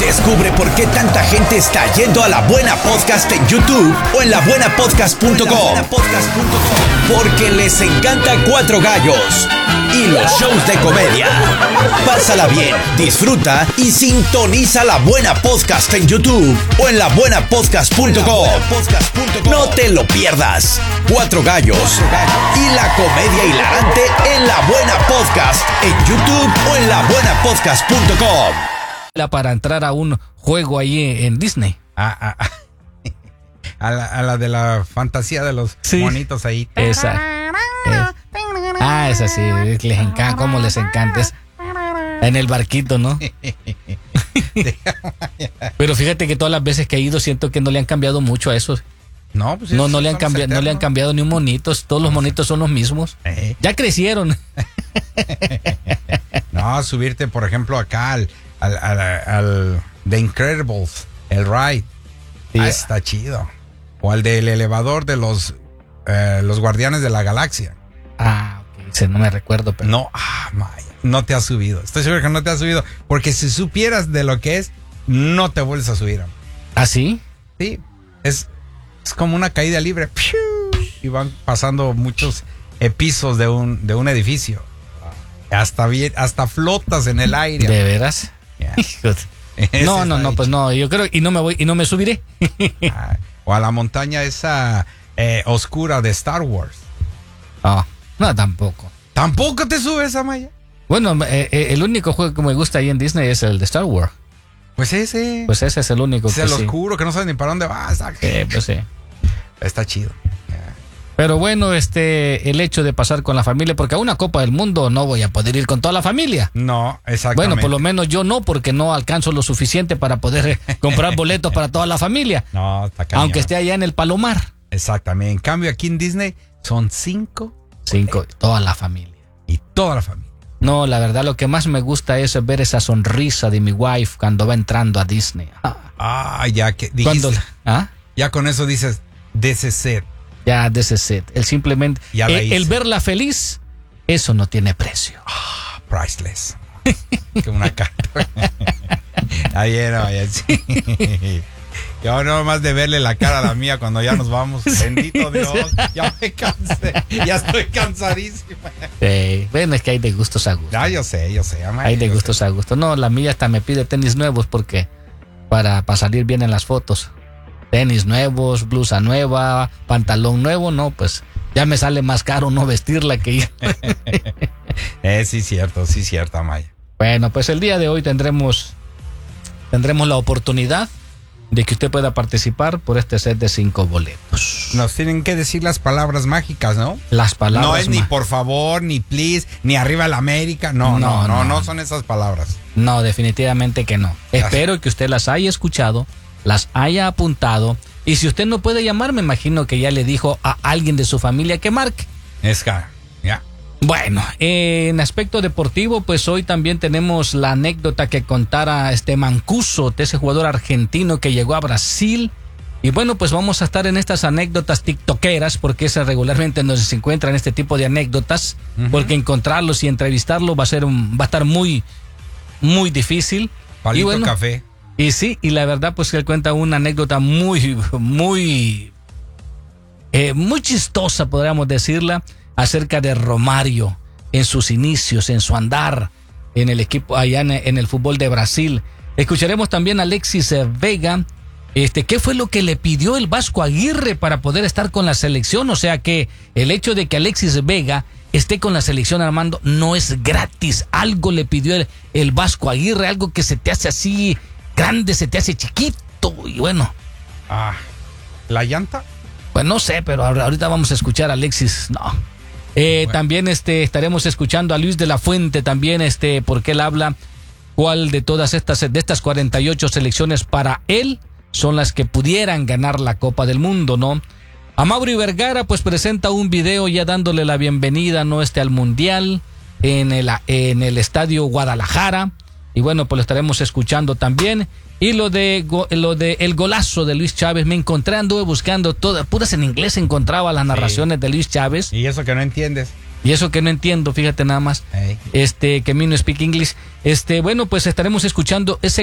Descubre por qué tanta gente está yendo a La Buena Podcast en YouTube o en labuenapodcast.com. Porque les encanta Cuatro Gallos y los shows de comedia. Pásala bien, disfruta y sintoniza La Buena Podcast en YouTube o en labuenapodcast.com. No te lo pierdas. Cuatro Gallos y la comedia hilarante en La Buena Podcast en YouTube o en labuenapodcast.com. Para entrar a un juego ahí en Disney. A la de la fantasía de los monitos ahí. Esa. Esa sí, les encanta, cómo les encanta. Es en el barquito, ¿no? Pero fíjate que todas las veces que he ido siento que no le han cambiado mucho a eso. No, pues no le han cambiado ni un monito. Todos los monitos son los mismos. Ya crecieron. No, subirte, por ejemplo, acá al The Incredibles, el ride. Sí. Está chido. O al del elevador de los Guardianes de la Galaxia. Ok. No me recuerdo, pero... No, Maya, no te has subido. Estoy seguro que no te has subido. Porque si supieras de lo que es, no te vuelves a subir. ¿Ah, sí? Sí. Es como una caída libre. Y van pasando muchos pisos de un edificio. Hasta flotas en el aire. ¿De veras? Yeah. No, pues no, yo creo, y no me subiré. O a la montaña esa oscura de Star Wars. No, tampoco. ¿Tampoco te subes, Amaya? Bueno, el único juego que me gusta ahí en Disney es el de Star Wars. Pues ese. Pues ese es el único. Es el oscuro, que no sabes ni para dónde vas. Pues sí. Está chido. Pero bueno, el hecho de pasar con la familia, porque a una Copa del Mundo no voy a poder ir con toda la familia. No, exactamente. Bueno, por lo menos yo no, porque no alcanzo lo suficiente para poder comprar boletos para toda la familia. No, está cañón. Aunque esté allá en el Palomar. Exactamente. En cambio, aquí en Disney son 5. Toda la familia. Y toda la familia. No, la verdad lo que más me gusta es ver esa sonrisa de mi wife cuando va entrando a Disney. Ya que dijiste. Ya con eso dices, this is it. Ya, this is it. El simplemente, el verla feliz, eso no tiene precio. Priceless. Que una carta. Ayer, sí. Yo nomás de verle la cara a la mía cuando ya nos vamos. Bendito Dios, ya me cansé. Ya estoy cansadísima. Bueno, es que hay de gustos a gustos. Yo sé. Hay de gustos a gustos. No, la mía hasta me pide tenis nuevos porque para salir bien en las fotos. Tenis nuevos, blusa nueva, pantalón nuevo, no, pues ya me sale más caro no vestirla que ir. Sí, cierto, Amaya. Bueno, pues el día de hoy tendremos la oportunidad de que usted pueda participar por este set de 5 boletos. Nos tienen que decir las palabras mágicas, ¿no? Las palabras. No es ni por favor, ni please, ni arriba la América. No son esas palabras. No, definitivamente que no. Espero que usted las haya escuchado, las haya apuntado, y si usted no puede llamar, me imagino que ya le dijo a alguien de su familia que marque. Ya. Bueno, en aspecto deportivo, pues hoy también tenemos la anécdota que contara Mancuso, de ese jugador argentino que llegó a Brasil. Y bueno, pues vamos a estar en estas anécdotas tiktokeras, porque ese regularmente nos encuentran este tipo de anécdotas, porque encontrarlos y entrevistarlos va a estar muy, muy difícil. Palito y bueno, café. Y sí, y la verdad pues que él cuenta una anécdota muy chistosa, podríamos decirla, acerca de Romário en sus inicios, en su andar en el equipo allá en el fútbol de Brasil. Escucharemos también a Alexis Vega, qué fue lo que le pidió el Vasco Aguirre para poder estar con la selección. O sea que el hecho de que Alexis Vega esté con la selección, Armando, no es gratis. Algo le pidió el Vasco Aguirre, algo que se te hace así grande, se te hace chiquito, y bueno. ¿La llanta? Pues no sé, pero ahorita vamos a escuchar a Alexis. No. Bueno. También estaremos escuchando a Luis de la Fuente también, porque él habla cuál de todas estas 48 selecciones para él son las que pudieran ganar la Copa del Mundo, ¿no? Amaury Vergara pues presenta un video ya dándole la bienvenida, ¿no? al Mundial en el Estadio Guadalajara. Y bueno, pues lo estaremos escuchando también. Y lo de el golazo de Luis Chávez, anduve buscando puras en inglés, encontraba las narraciones de Luis Chávez. Y eso que no entiendes. Y eso que no entiendo, fíjate nada más. Que me no speak English. Bueno, pues estaremos escuchando ese